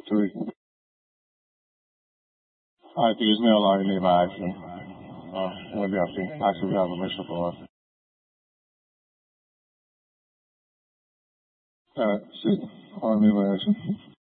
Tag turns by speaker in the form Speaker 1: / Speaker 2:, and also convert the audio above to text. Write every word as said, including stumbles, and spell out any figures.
Speaker 1: three. All right, these mail are nearby, actually. Uh, maybe I'll see. Actually, we have a mission for us. Uh, see, army action.